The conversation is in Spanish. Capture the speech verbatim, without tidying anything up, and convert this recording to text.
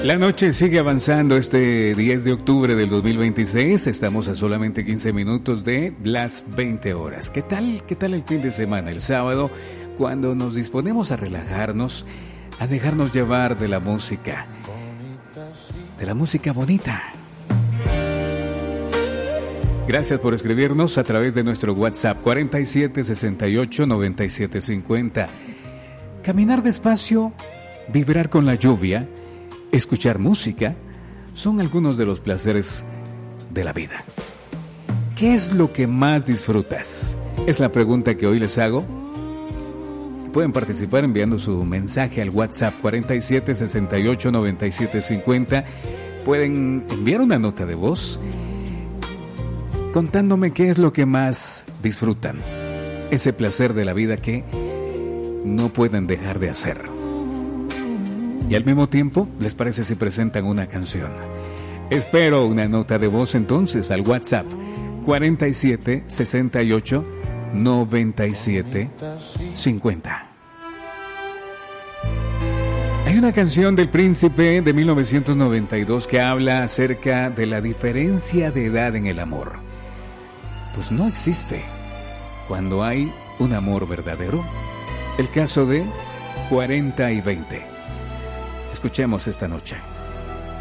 La noche sigue avanzando este diez de octubre del dos mil veintiséis. Estamos a solamente quince minutos de las veinte horas. ¿Qué tal? ¿Qué tal el fin de semana? El sábado, cuando nos disponemos a relajarnos, a dejarnos llevar de la música, de la música bonita. Gracias por escribirnos a través de nuestro WhatsApp cuarenta y siete sesenta y ocho noventa y siete cincuenta. Caminar despacio, vibrar con la lluvia, escuchar música, son algunos de los placeres de la vida. ¿Qué es lo que más disfrutas? Es la pregunta que hoy les hago. Pueden participar enviando su mensaje al WhatsApp cuarenta y siete sesenta y ocho noventa y siete cincuenta. Pueden enviar una nota de voz contándome qué es lo que más disfrutan. Ese placer de la vida que no pueden dejar de hacer. Y al mismo tiempo, ¿les parece si presentan una canción? Espero una nota de voz entonces al WhatsApp cuarenta y siete sesenta y ocho noventa y siete cincuenta. Hay una canción del Príncipe de mil novecientos noventa y dos que habla acerca de la diferencia de edad en el amor. Pues no existe cuando hay un amor verdadero. El caso de cuarenta y veinte. Escuchemos esta noche.